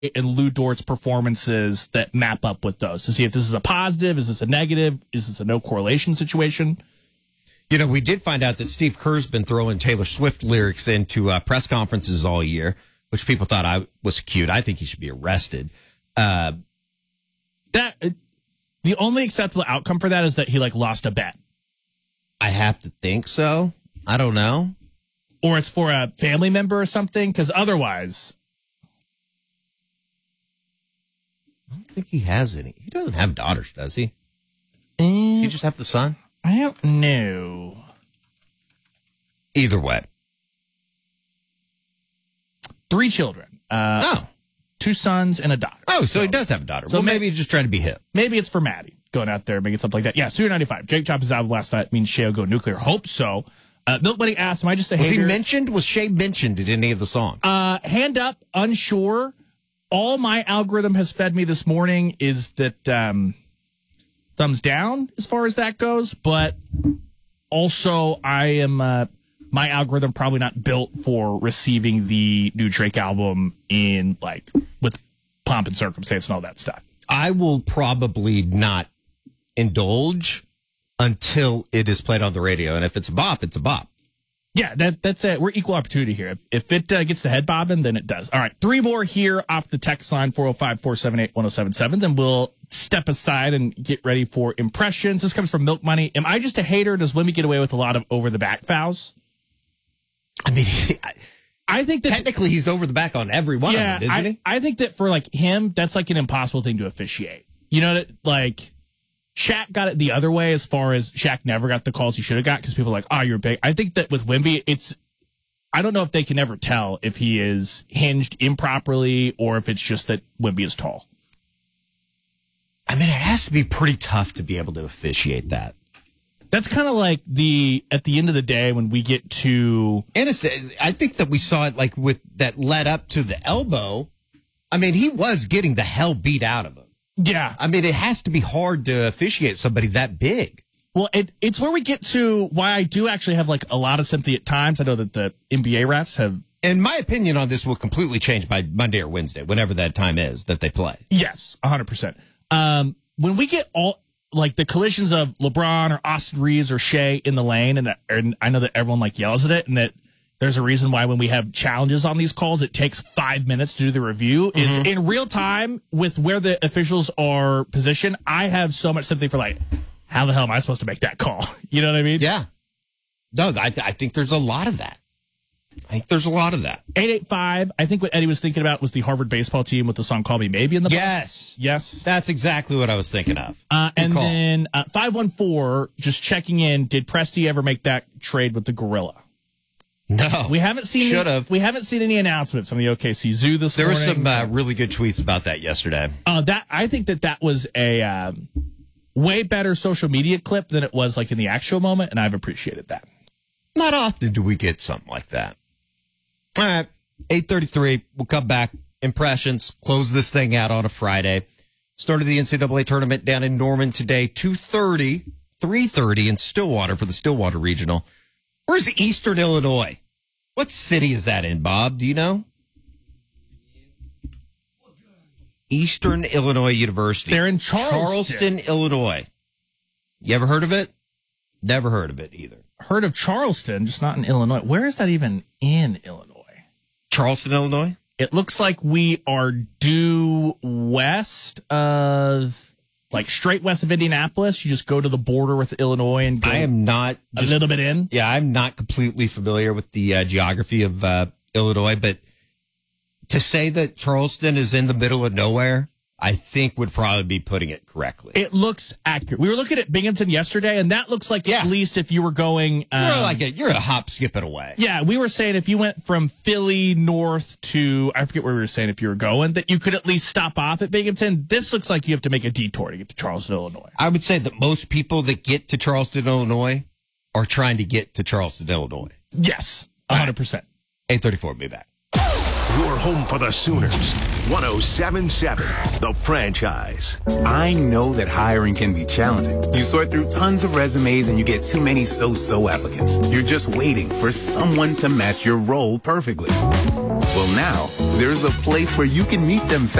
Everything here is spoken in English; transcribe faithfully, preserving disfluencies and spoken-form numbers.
and Lou Dort's performances that map up with those to see if this is a positive, is this a negative, is this a no correlation situation? You know, we did find out that Steve Kerr's been throwing Taylor Swift lyrics into uh, press conferences all year, which people thought I was cute. I think he should be arrested. Uh, that the only acceptable outcome for that is that he like lost a bet. I have to think so. I don't know. Or it's for a family member or something, because otherwise... I don't think he has any. He doesn't have daughters, does he? Uh, Does he just have the son? I don't know. Either way. Three children. Uh, oh. Two sons and a daughter. Oh, so, so he does have a daughter. So well, maybe he's just trying to be hip. Maybe it's for Maddie going out there making something like that. Yeah, Studio ninety-five. Jake Chopper's album last night means Shea will go nuclear. Hope so. Uh, Milk Money asked, am I just a was hater? Was he mentioned? Was Shea mentioned in any of the songs? Uh, hand up, unsure. All my algorithm has fed me this morning is that um, thumbs down as far as that goes. But also, I am uh, my algorithm probably not built for receiving the new Drake album in like with pomp and circumstance and all that stuff. I will probably not indulge until it is played on the radio, and if it's a bop, it's a bop. Yeah, that that's it. We're equal opportunity here. If, if it uh, gets the head bobbing, then it does. All right, three more here off the text line, four oh five, four seven eight, one oh seven seven. Then we'll step aside and get ready for impressions. This comes from Milk Money. Am I just a hater? Does Wemby get away with a lot of over-the-back fouls? I mean, I, I think that... Technically, he's over the back on every one yeah, of them, isn't I, he? I think that for, like, him, that's, like, an impossible thing to officiate. You know, like... Shaq got it the other way as far as Shaq never got the calls he should have got because people are like, oh, you're big. I think that with Wemby, it's, I don't know if they can ever tell if he is hinged improperly or if it's just that Wemby is tall. I mean, it has to be pretty tough to be able to officiate that. That's kind of like the, at the end of the day, when we get to. And it's, I think that we saw it like with that led up to the elbow. I mean, he was getting the hell beat out of him. Yeah. I mean, it has to be hard to officiate somebody that big. Well, it, it's where we get to why I do actually have like a lot of sympathy at times. I know that the N B A refs have. And my opinion on this will completely change by Monday or Wednesday, whenever that time is that they play. Yes, one hundred percent. Um, when we get all like the collisions of LeBron or Austin Reeves or Shea in the lane, and, and I know that everyone like yells at it, and that there's a reason why when we have challenges on these calls, it takes five minutes to do the review. Is mm-hmm. in real time with where the officials are positioned. I have so much sympathy for like, how the hell am I supposed to make that call? You know what I mean? Yeah. No, I, I think there's a lot of that. I think there's a lot of that. eight eight five. I think what Eddie was thinking about was the Harvard baseball team with the song "Call Me Maybe" in the yes, bus. Yes, that's exactly what I was thinking of. Uh, and call. then uh, five one four, just checking in. Did Presti ever make that trade with the Gorilla? No, we haven't seen. Should have. We haven't seen any announcements from the O K C Zoo this there morning. There were some uh, really good tweets about that yesterday. Uh, that I think that that was a um, way better social media clip than it was like in the actual moment, and I've appreciated that. Not often do we get something like that. All right, eight thirty-three. We'll come back. Impressions. Close this thing out on a Friday. Started the N C double A tournament down in Norman today. two thirty, three thirty in Stillwater for the Stillwater Regional. Where's Eastern Illinois? What city is that in, Bob? Do you know? Eastern Illinois University. They're in Charleston. Charleston, Illinois. You ever heard of it? Never heard of it either. Heard of Charleston, just not in Illinois. Where is that even in Illinois? Charleston, Illinois? It looks like we are due west of, like straight west of Indianapolis. You just go to the border with Illinois and go I am not a little bit in. Yeah, I'm not completely familiar with the uh, geography of uh, Illinois, but to say that Charleston is in the middle of nowhere, I think would probably be putting it correctly. It looks accurate. We were looking at Binghamton yesterday, and that looks like yeah. at least if you were going... Um, you're like a, you're a hop, skip it away. Yeah, we were saying if you went from Philly north to... I forget where we were saying if you were going, that you could at least stop off at Binghamton. This looks like you have to make a detour to get to Charleston, Illinois. I would say that most people that get to Charleston, Illinois are trying to get to Charleston, Illinois. Yes, one hundred percent. eight thirty-four, be back. Your home for the Sooners. one oh seven point seven, The Franchise. I know that hiring can be challenging. You sort through tons of resumes and you get too many so-so applicants. You're just waiting for someone to match your role perfectly. Well, now, there's a place where you can meet them